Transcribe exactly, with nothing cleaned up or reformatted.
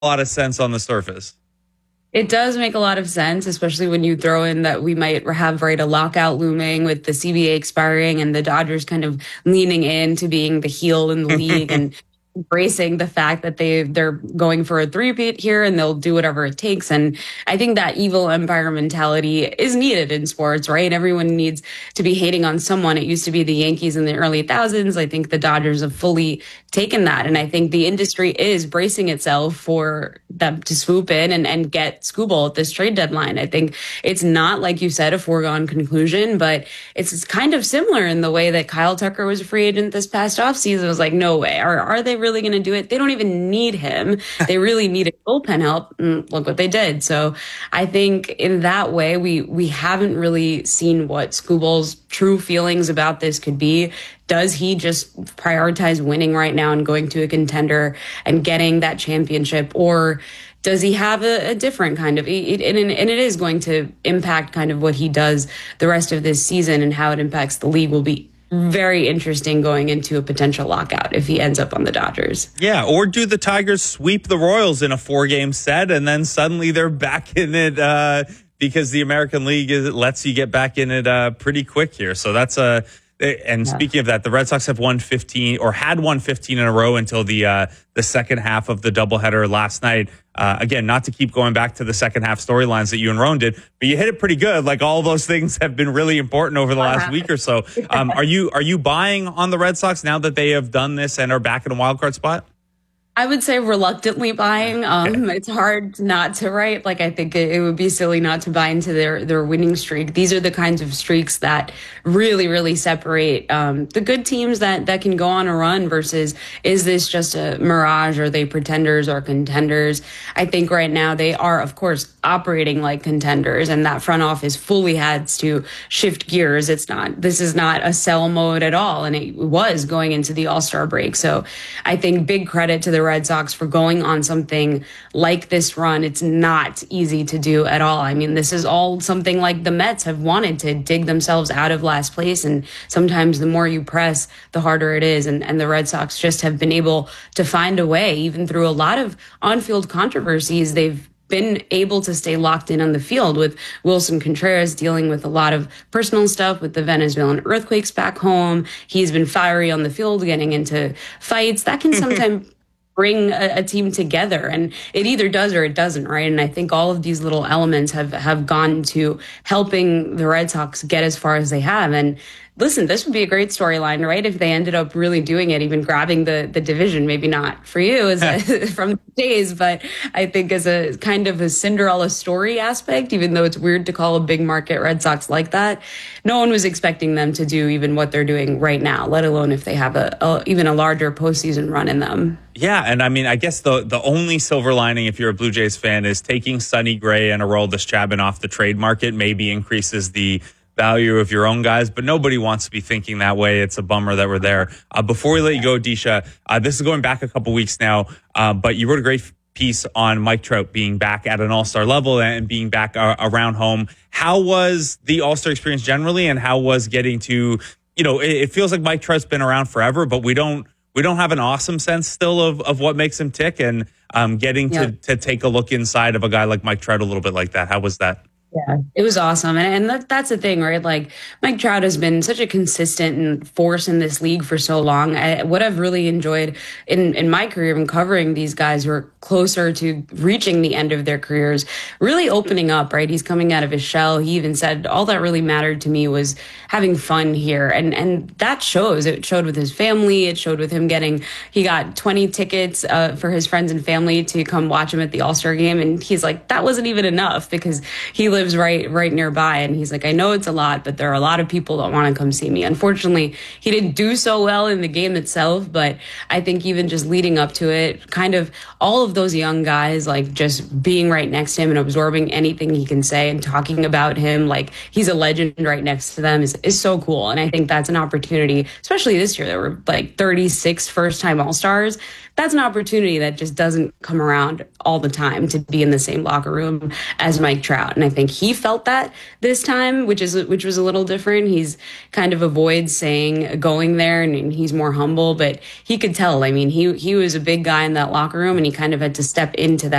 lot of sense on the surface. It does make a lot of sense, especially when you throw in that we might have, right, a lockout looming with the C B A expiring and the Dodgers kind of leaning into being the heel in the league and embracing the fact that they they're going for a three-peat here and they'll do whatever it takes. And I think that evil empire mentality is needed in sports, right? Everyone needs to be hating on someone. It used to be the Yankees in the early thousands. I think the Dodgers have fully taken that. And I think the industry is bracing itself for them to swoop in and, and get Skubal at this trade deadline. I think it's not, like you said, a foregone conclusion, but it's kind of similar in the way that Kyle Tucker was a free agent this past offseason. It was like, no way. Are, are they really going to do it? They don't even need him. They really needed bullpen help. And look what they did. So I think in that way, we, we haven't really seen what Skubal's true feelings about this could be. Does he just prioritize winning right now and going to a contender and getting that championship? Or does he have a, a different kind of, it, and, and it is going to impact kind of what he does the rest of this season, and how it impacts the league will be very interesting going into a potential lockout if he ends up on the Dodgers. Yeah, or do the Tigers sweep the Royals in a four-game set and then suddenly they're back in it uh, because the American League is, lets you get back in it uh, pretty quick here. So that's a... And yeah. Speaking of that, the Red Sox have won fifteen or had won fifteen in a row until the uh, the second half of the doubleheader last night. Uh, again, not to keep going back to the second half storylines that you and Roan did, but you hit it pretty good. Like, all those things have been really important over the last week or so. Um, are you are you buying on the Red Sox now that they have done this and are back in a wild card spot? I would say reluctantly buying. Um, it's hard not to, right? Like, I think it, it would be silly not to buy into their, their winning streak. These are the kinds of streaks that really, really separate um, the good teams that, that can go on a run versus, is this just a mirage? Are they pretenders or contenders? I think right now they are, of course, operating like contenders, and that front office fully has to shift gears. It's not, this is not a sell mode at all. And it was going into the All-Star break. So I think big credit to the Red Sox for going on something like this run. It's not easy to do at all. I mean, this is all something like the Mets have wanted to dig themselves out of last place. And sometimes the more you press, the harder it is. And, and the Red Sox just have been able to find a way, even through a lot of on-field controversies. They've been able to stay locked in on the field, with Wilson Contreras dealing with a lot of personal stuff with the Venezuelan earthquakes back home. He's been fiery on the field, getting into fights. That can sometimes bring a, a team together, and it either does or it doesn't, right? And I think all of these little elements have, have gone to helping the Red Sox get as far as they have. And listen, this would be a great storyline, right? If they ended up really doing it, even grabbing the, the division, maybe not for you as a, from days, but I think as a kind of a Cinderella story aspect, even though it's weird to call a big market Red Sox like that, no one was expecting them to do even what they're doing right now, let alone if they have a, a even a larger postseason run in them. Yeah, and I mean, I guess the the only silver lining, if you're a Blue Jays fan, is taking Sonny Gray and Aroldis Chapman off the trade market maybe increases the value of your own guys, but nobody wants to be thinking that way. It's a bummer that we're there. Uh, before we let you go, Disha, uh, this is going back a couple weeks now, uh, but you wrote a great piece on Mike Trout being back at an all-star level and being back uh, around home. How was the all-star experience generally, and how was getting to, you know, it, it feels like Mike Trout's been around forever, but we don't we don't have an awesome sense still of, of what makes him tick, and um, getting yeah. to, to take a look inside of a guy like Mike Trout a little bit like that. How was that? Yeah, it was awesome. And, and that, that's the thing, right? Like, Mike Trout has been such a consistent force in this league for so long. I, what I've really enjoyed in, in my career in covering these guys who are closer to reaching the end of their careers, really opening up, right? He's coming out of his shell. He even said, all that really mattered to me was having fun here. And, and that shows. It showed with his family. It showed with him getting, he got twenty tickets uh, for his friends and family to come watch him at the All-Star game. And he's like, that wasn't even enough, because he lives right right nearby, and he's like, I know it's a lot, but there are a lot of people that want to come see me. Unfortunately, he didn't do so well in the game itself, but I think even just leading up to it, kind of all of those young guys, like, just being right next to him and absorbing anything he can say and talking about him like he's a legend right next to them is, is so cool. And I think that's an opportunity, especially this year. There were like thirty-six first-time All-Stars. that's an opportunity that just doesn't come around all the time, to be in the same locker room as Mike Trout. And I think he felt that this time, which is which was a little different. He's kind of avoids saying going there, and he's more humble, but he could tell. I mean, he he was a big guy in that locker room, and he kind of had to step into that